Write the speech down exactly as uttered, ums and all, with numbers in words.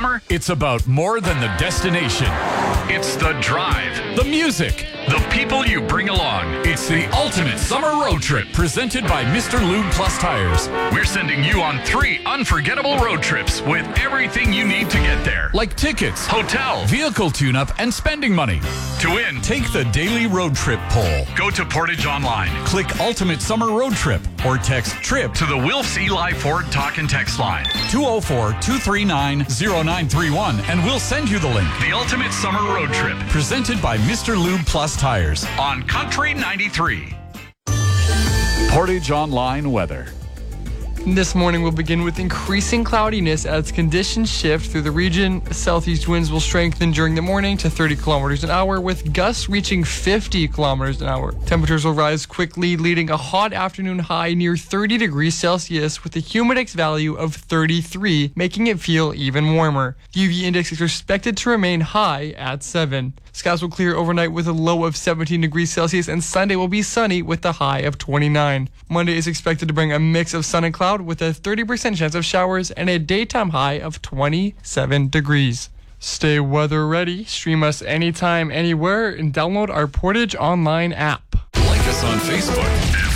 summer, it's about more than the destination. It's the drive, the music, the people you bring along. It's the ultimate summer road trip presented by Mister Lube Plus Tires. We're sending you on three unforgettable road trips with everything you need to get there. Like tickets, hotel, vehicle tune-up, and spending money. To win, take the daily road trip poll. Go to Portage Online, click Ultimate Summer Road Trip, or text TRIP to the Wilfs Eli Ford Talk and Text line. two oh four, two three nine, oh nine three one, and we'll send you the link. The Ultimate Summer Road Trip, presented by Mister Lube Plus Tires on Country ninety-three. Portage Online weather. This morning we'll begin with increasing cloudiness as conditions shift through the region. Southeast winds will strengthen during the morning to thirty kilometers an hour, with gusts reaching fifty kilometers an hour. Temperatures will rise quickly, leading a hot afternoon high near thirty degrees Celsius with a humidex value of thirty-three, making it feel even warmer. The U V index is expected to remain high at seven. Skies will clear overnight with a low of seventeen degrees Celsius, and Sunday will be sunny with a high of twenty-nine. Monday is expected to bring a mix of sun and cloud with a thirty percent chance of showers and a daytime high of twenty-seven degrees. Stay weather ready, stream us anytime, anywhere, and download our Portage Online app. Like us on Facebook.